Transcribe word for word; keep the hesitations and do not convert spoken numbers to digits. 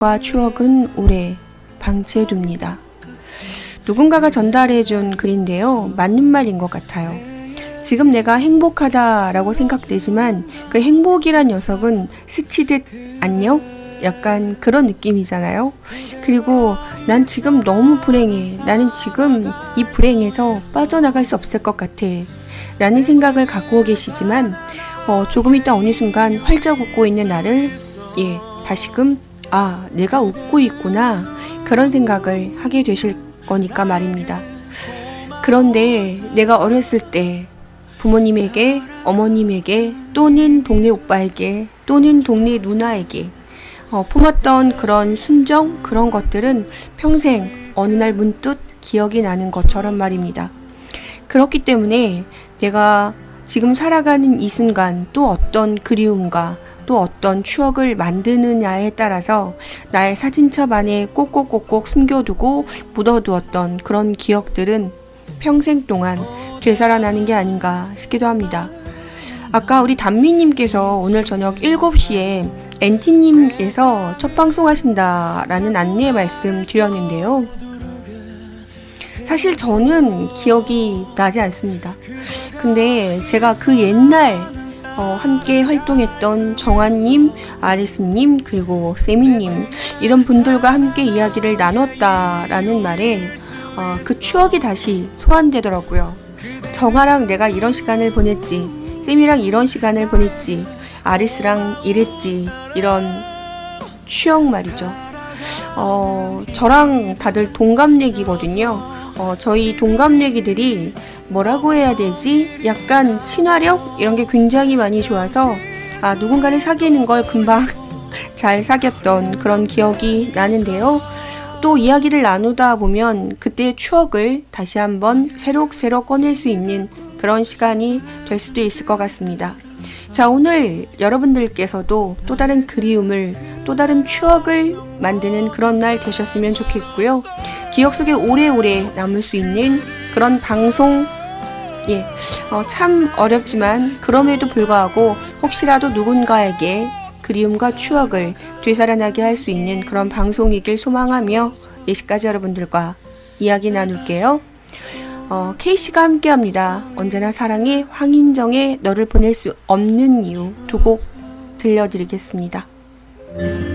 과 추억은 오래 방치해둡니다. 누군가가 전달해준 글인데요. 맞는 말인 것 같아요. 지금 내가 행복하다라고 생각되지만 그 행복이란 녀석은 스치듯 안녕? 약간 그런 느낌이잖아요. 그리고 난 지금 너무 불행해. 나는 지금 이 불행에서 빠져나갈 수 없을 것 같아. 라는 생각을 갖고 계시지만 어, 조금 있다 어느 순간 활짝 웃고 있는 나를 예 다시금 아 내가 웃고 있구나 그런 생각을 하게 되실 거니까 말입니다. 그런데 내가 어렸을 때 부모님에게, 어머님에게 또는 동네 오빠에게 또는 동네 누나에게 어, 품었던 그런 순정 그런 것들은 평생 어느 날 문득 기억이 나는 것처럼 말입니다. 그렇기 때문에 내가 지금 살아가는 이 순간 또 어떤 그리움과 또 어떤 추억을 만드느냐에 따라서 나의 사진첩 안에 꼭꼭꼭꼭 숨겨두고 묻어두었던 그런 기억들은 평생 동안 되살아나는 게 아닌가 싶기도 합니다. 아까 우리 단미님께서 오늘 저녁 일곱 시에 엔티님께서 첫 방송 하신다라는 안내 말씀 드렸는데요. 사실 저는 기억이 나지 않습니다. 근데 제가 그 옛날 어, 함께 활동했던 정한님, 아리스님, 그리고 세미님 이런 분들과 함께 이야기를 나눴다라는 말에 어, 그 추억이 다시 소환되더라고요. 정아랑 내가 이런 시간을 보냈지, 세미랑 이런 시간을 보냈지, 아리스랑 이랬지 이런 추억 말이죠. 어, 저랑 다들 동갑내기거든요. 어, 저희 동갑내기들이 뭐라고 해야 되지? 약간 친화력? 이런 게 굉장히 많이 좋아서 아, 누군가를 사귀는 걸 금방 잘 사귀었던 그런 기억이 나는데요. 또 이야기를 나누다 보면 그때의 추억을 다시 한번 새록새록 꺼낼 수 있는 그런 시간이 될 수도 있을 것 같습니다. 자, 오늘 여러분들께서도 또 다른 그리움을, 또 다른 추억을 만드는 그런 날 되셨으면 좋겠고요. 기억 속에 오래오래 남을 수 있는 그런 방송, 예, 어, 참 어렵지만 그럼에도 불구하고 혹시라도 누군가에게 그리움과 추억을 되살아나게 할 수 있는 그런 방송이길 소망하며 네 시까지 여러분들과 이야기 나눌게요. 어, K씨가 함께합니다. 언제나 사랑해 황인정의 너를 보낼 수 없는 이유 두 곡 들려드리겠습니다.